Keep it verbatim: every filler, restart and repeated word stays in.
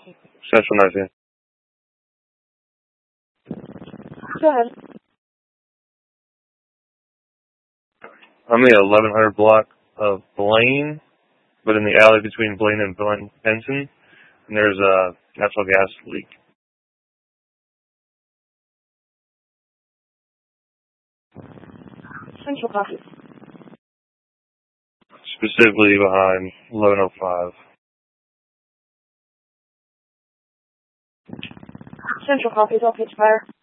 Central nineteen. Go ahead. I'm in the eleven hundred block of Blaine, but in the alley between Blaine and Blaine Benson, and there's a natural gas leak. Central copy. Specifically behind eleven oh five. Central copy. All pitch fire.